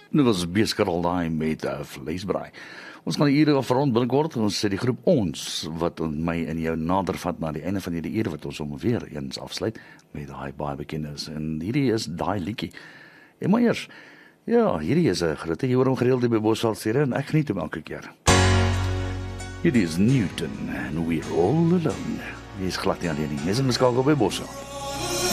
Dit was besig al daai met vleisbraai. Ons gaan die ure afrond binnekort. Ons sê die groep ons wat my en jou nader vat na die einde van hierdie ure wat ons om weer eens afsluit met daai baie bekendes. En hierdie is daai liedjie. En maar eers, ja, hierdie is 'n groot. Jy hoor hom gereeld by Bosveld sê en ek geniet hom elke keer. Hierdie is Newton and We're All Alone. Jy is glad nie alleen nie. Jy is in beskakel by Bosveld.